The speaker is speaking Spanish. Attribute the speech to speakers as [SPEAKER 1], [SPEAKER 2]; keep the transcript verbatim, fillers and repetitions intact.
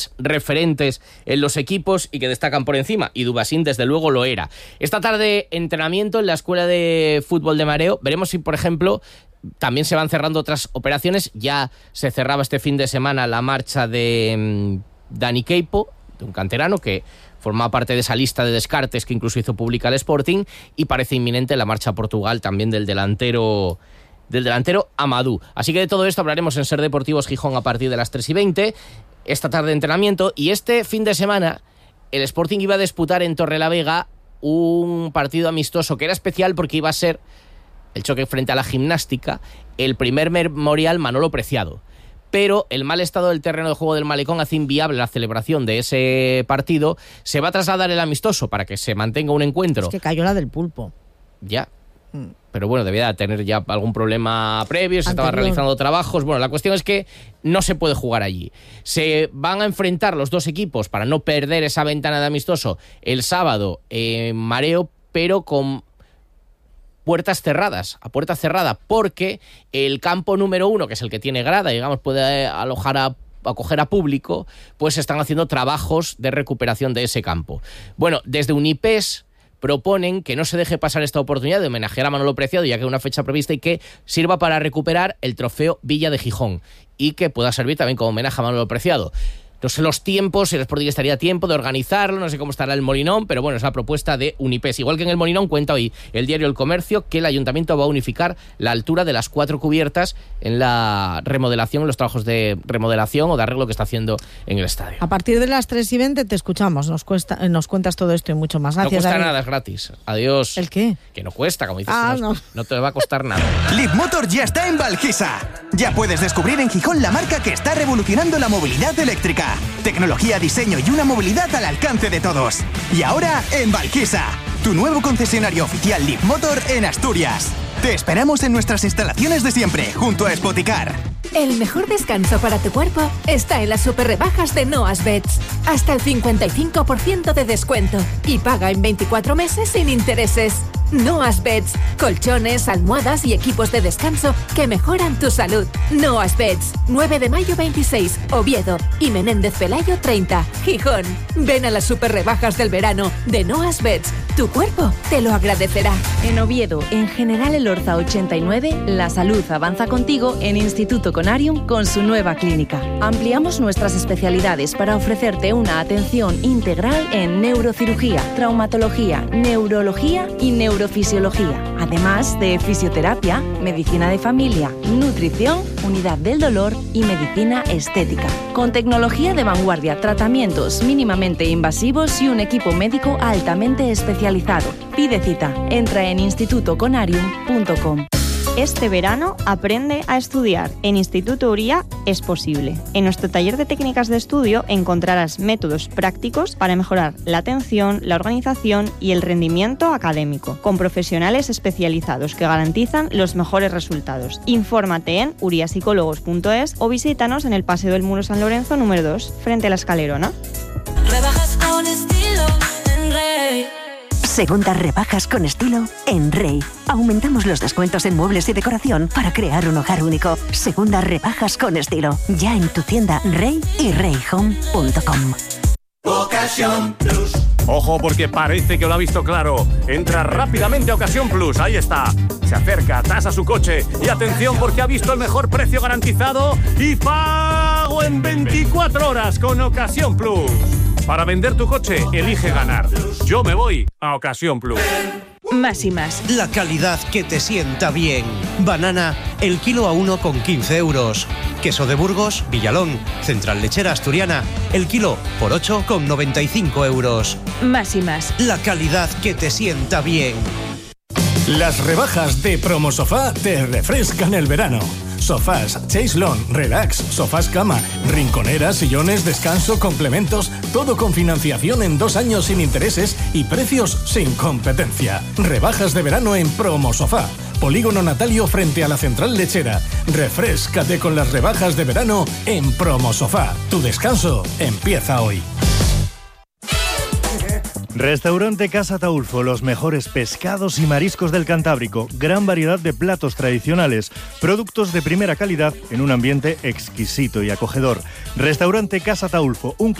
[SPEAKER 1] referentes en los equipos y que destacan por encima, y Dubasín desde luego lo era. Esta tarde entrenamiento en la Escuela de Fútbol de Mareo. Veremos si, por ejemplo, también se van cerrando otras operaciones. Ya se cerraba este fin de semana la marcha de um, Dani Queipo, de un canterano que formaba parte de esa lista de descartes que incluso hizo pública el Sporting, y parece inminente la marcha a Portugal también del delantero del delantero Amadou. Así que de todo esto hablaremos en Ser Deportivos Gijón a partir de las tres y veinte. Esta tarde de entrenamiento, y este fin de semana el Sporting iba a disputar en Torrelavega un partido amistoso que era especial porque iba a ser el choque frente a la Gimnástica, el primer memorial Manolo Preciado. Pero el mal estado del terreno de juego del Malecón hace inviable la celebración de ese partido. Se va a trasladar el amistoso para que se mantenga un encuentro.
[SPEAKER 2] Es que cayó la del Pulpo.
[SPEAKER 1] Ya. Pero bueno, debía tener ya algún problema previo, se
[SPEAKER 2] Anterior.
[SPEAKER 1] estaba realizando trabajos. Bueno, la cuestión es que no se puede jugar allí. Se van a enfrentar los dos equipos para no perder esa ventana de amistoso el sábado en Mareo, pero con puertas cerradas, a puerta cerrada, porque el campo número uno, que es el que tiene grada, digamos, puede alojar a acoger a público, pues están haciendo trabajos de recuperación de ese campo. Bueno, desde Unipes proponen que no se deje pasar esta oportunidad de homenajear a Manolo Preciado, ya que hay una fecha prevista, y que sirva para recuperar el trofeo Villa de Gijón y que pueda servir también como homenaje a Manolo Preciado. No sé los tiempos, si el Sporting estaría a tiempo de organizarlo, no sé cómo estará el Molinón, pero bueno, es la propuesta de Unipes. Igual que en el Molinón, cuenta hoy el diario El Comercio que el Ayuntamiento va a unificar la altura de las cuatro cubiertas en la remodelación, en los trabajos de remodelación o de arreglo que está haciendo en el estadio.
[SPEAKER 2] A partir de las tres y veinte te escuchamos, nos, cuesta, eh, nos cuentas todo esto y mucho más. Gracias,
[SPEAKER 1] no cuesta
[SPEAKER 2] David.
[SPEAKER 1] nada, es gratis. Adiós.
[SPEAKER 2] ¿El qué?
[SPEAKER 1] Que no cuesta, como dices.
[SPEAKER 2] Ah,
[SPEAKER 1] no,
[SPEAKER 2] no.
[SPEAKER 1] no te va a costar nada.
[SPEAKER 3] Leapmotor ya está en Valquisa. Ya puedes descubrir en Gijón la marca que está revolucionando la movilidad eléctrica. Tecnología, diseño y una movilidad al alcance de todos. Y ahora en Valquisa, tu nuevo concesionario oficial Leapmotor en Asturias. Te esperamos en nuestras instalaciones de siempre, junto a Spoticar.
[SPEAKER 4] El mejor descanso para tu cuerpo está en las super rebajas de Noas Beds. Hasta el cincuenta y cinco por ciento de descuento y paga en veinticuatro meses sin intereses. Noas Beds, colchones, almohadas y equipos de descanso que mejoran tu salud. Noas Beds, nueve de mayo veintiséis, Oviedo y Menéndez Pelayo treinta, Gijón. Ven a las super rebajas del verano de Noas Beds. Tu cuerpo te lo agradecerá.
[SPEAKER 5] En Oviedo, en General Elorza ochenta y nueve, la salud avanza contigo en Instituto Conarium con su nueva clínica. Ampliamos nuestras especialidades para ofrecerte una atención integral en neurocirugía, traumatología, neurología y neurofisiología, además de fisioterapia, medicina de familia, nutrición, unidad del dolor y medicina estética. Con tecnología de vanguardia, tratamientos mínimamente invasivos y un equipo médico altamente especializado. Pide cita. Entra en instituto conarium punto com.
[SPEAKER 6] Este verano aprende a estudiar. En Instituto Uría es posible. En nuestro taller de técnicas de estudio encontrarás métodos prácticos para mejorar la atención, la organización y el rendimiento académico, con profesionales especializados que garantizan los mejores resultados. Infórmate en uriapsicólogos punto es o visítanos en el Paseo del Muro San Lorenzo número dos, frente a la Escalerona.
[SPEAKER 7] Rebajas con estilo en Rey.
[SPEAKER 8] Segundas rebajas con estilo en Rey. Aumentamos los descuentos en muebles y decoración para crear un hogar único. Segundas rebajas con estilo. Ya en tu tienda Rey y rey home punto com.
[SPEAKER 9] Ocasión Plus. Ojo, porque parece que lo ha visto claro. Entra rápidamente a Ocasión Plus. Ahí está. Se acerca, tasa su coche. Y atención, porque ha visto el mejor precio garantizado y pago en veinticuatro horas con Ocasión Plus. Para vender tu coche, elige ganar. Yo me voy a Ocasión Plus.
[SPEAKER 10] Más y más.
[SPEAKER 11] La calidad que te sienta bien. Banana, el kilo a uno con quince euros. Queso de Burgos, Villalón, Central Lechera Asturiana, el kilo por ocho con noventa y cinco euros.
[SPEAKER 10] Más y más.
[SPEAKER 11] La calidad que te sienta bien.
[SPEAKER 12] Las rebajas de Promosofá te refrescan el verano. Sofás, Chase Lawn, Relax, sofás cama, rinconeras, sillones, descanso, complementos, todo con financiación en dos años sin intereses y precios sin competencia. Rebajas de verano en Promosofá. Polígono Natalio frente a la Central Lechera. Refréscate con las rebajas de verano en Promosofá. Tu descanso empieza hoy.
[SPEAKER 13] Restaurante Casa Taulfo, los mejores pescados y mariscos del Cantábrico, gran variedad de platos tradicionales, productos de primera calidad en un ambiente exquisito y acogedor. Restaurante Casa Taulfo, un